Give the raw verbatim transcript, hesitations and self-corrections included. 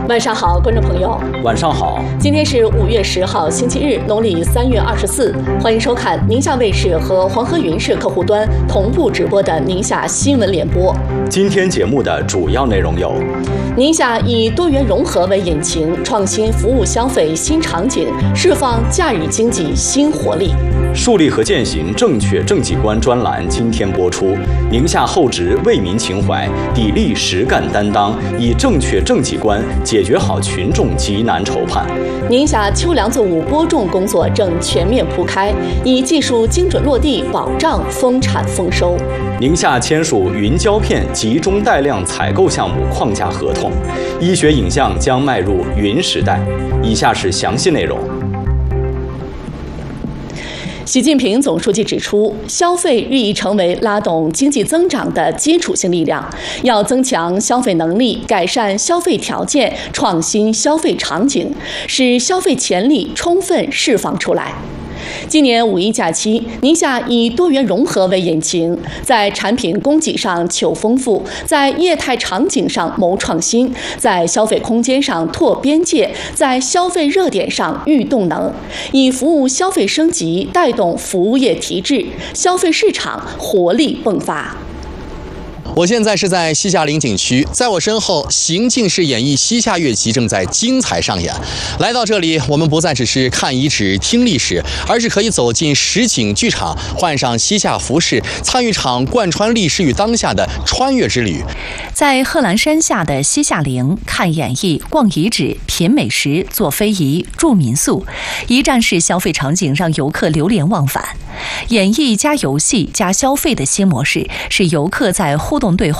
晚上好，观众朋友。 晚上好。 今天是五月十号，星期日，农历三月二十四。欢迎收看宁夏卫视和黄河云视客户端同步直播的宁夏新闻联播。 今天节目的主要内容有： 宁夏以多元融合为引擎，创新服务消费新场景，释放假日经济新活力。 树立和践行正确政绩观专栏今天播出。宁夏厚植为民情怀，砥砺实干担当，以正确政绩观解决好群众急难愁盼。 宁夏秋粮作物播种工作正全面铺开，以技术精准落地，保障丰产丰收。 宁夏签署云胶片集中带量采购项目框架合同，医学影像将迈入云时代。以下是详细内容。 习近平总书记指出，消费日益成为拉动经济增长的基础性力量，要增强消费能力，改善消费条件，创新消费场景，使消费潜力充分释放出来。今年五一假期，宁夏以多元融合为引擎，在产品供给上求丰富，在业态场景上谋创新，在消费空间上拓边界，在消费热点上育动能，以服务消费升级带动服务业提质，消费市场活力迸发。 我现在是在西夏陵景区，在我身后，行进式演绎西夏乐旗正在精彩上演。来到这里，我们不再只是看遗址、听历史，而是可以走进实景剧场，换上西夏服饰，参与场贯穿历史与当下的穿越之旅。 在贺兰山下的西夏陵，看演绎、逛遗址、品美食、坐非遗、住民宿，一站式消费场景让游客流连忘返。演绎加游戏加消费的新模式，是游客在互动对话